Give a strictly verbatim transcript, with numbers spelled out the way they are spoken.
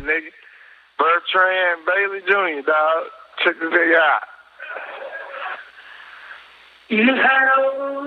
nigga. Bertrand Bailey Junior, dog. Check this nigga out. You have